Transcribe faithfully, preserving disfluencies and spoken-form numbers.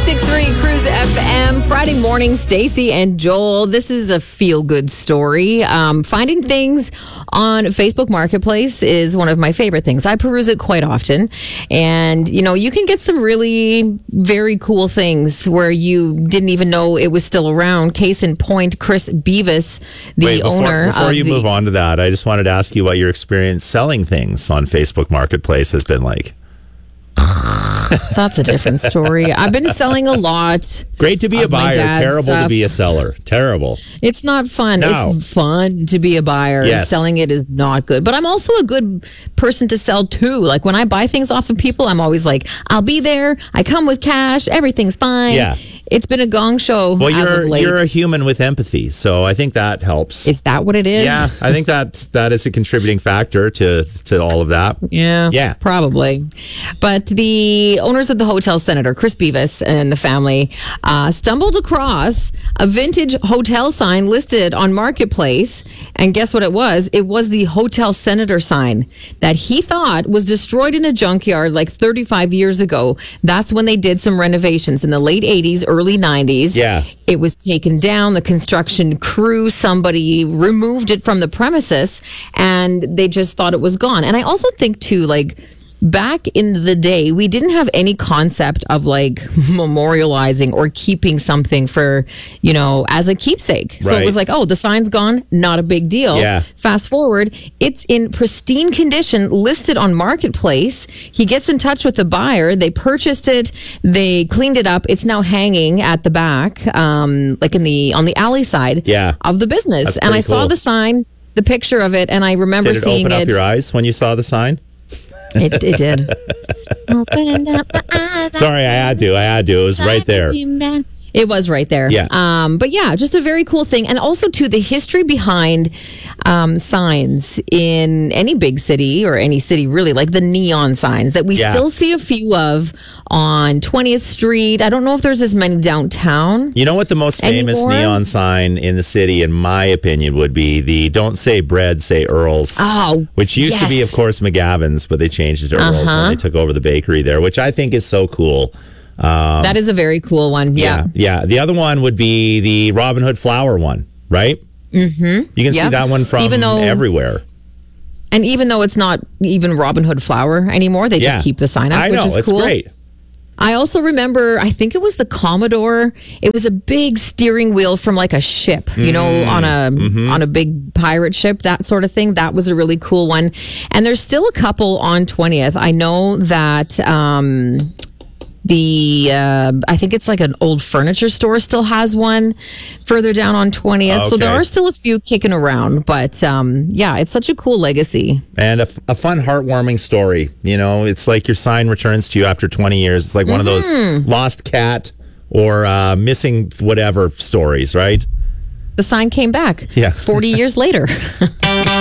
ninety-six point three Cruise F M. Friday morning, Stacey and Joel. This is a feel-good story. Um, finding things on Facebook Marketplace is one of my favorite things. I peruse it quite often. And, you know, you can get some really very cool things where you didn't even know it was still around. Case in point, Chris Beavis, the Wait, before, owner before of you the, move on to that, I just wanted to ask you what your experience selling things on Facebook Marketplace has been like. That's a different story. I've been selling a lot. Great to be a buyer, terrible stuff. to be a seller. Terrible. It's not fun. No. It's fun to be a buyer. Yes. Selling it is not good. But I'm also a good person to sell too. Like when I buy things off of people, I'm always like, I'll be there. I come with cash. Everything's fine. Yeah. It's been a gong show Well, as you're of late. you're a human with empathy, so I think that helps. Is that what it is? Yeah, I think that that is a contributing factor to to all of that. Yeah, Yeah. probably. But the owners of the Hotel Senator, Chris Beavis and the family, uh, stumbled across a vintage hotel sign listed on Marketplace. And guess what it was? It was the Hotel Senator sign that he thought was destroyed in a junkyard like thirty-five years ago. That's when they did some renovations in the late eighties, early nineties. Yeah. It was taken down. The construction crew, somebody removed it from the premises and they just thought it was gone. And I also think too, like, back in the day, we didn't have any concept of like memorializing or keeping something for, you know, as a keepsake. So Right. it was like, oh, the sign's gone, not a big deal. Yeah. Fast forward, it's in pristine condition, listed on Marketplace. He gets in touch with the buyer. They purchased it. They cleaned it up. It's now hanging at the back, um, like in the on the alley side Yeah. of the business. That's And I pretty saw cool. the sign, the picture of it, and I remember Did it seeing open it. up your eyes when you saw the sign? It, it did. Opened up my eyes. Sorry, I had to. I had to. It was right there. It was right there. Yeah. Um, but yeah, just a very cool thing. And also, too, the history behind um, signs in any big city or any city, really, like the neon signs that we Yeah. still see a few of on twentieth Street. I don't know if there's as many downtown. You know what the most famous Anymore? neon sign in the city, in my opinion, would be the "Don't say bread, say Earl's," Oh, which used to be, yes. of course, McGavin's, but they changed it to Earl's Uh-huh. when they took over the bakery there, which I think is so cool. Um, that is a very cool one. Yeah. yeah, yeah. The other one would be the Robin Hood flower one, right? Mm-hmm. You can see Yep. that one from Even though- everywhere. And even though it's not even Robin Hood flour anymore, they Yeah. just keep the sign up, I which know, is it's cool. great. I also remember, I think it was the Commodore. It was a big steering wheel from like a ship, you know, Mm. on a Mm-hmm. on a big pirate ship, that sort of thing. That was a really cool one. And there's still a couple on twentieth. I know that um, the uh, I think it's like an old furniture store still has one further down on twentieth. So there Okay. are still a few kicking around. But um, yeah, it's such a cool legacy. And a, a fun, heartwarming story. You know, it's like your sign returns to you after twenty years. It's like one of those Mm-hmm. lost cat or uh, missing whatever stories, right? The sign came back Yeah. forty years later.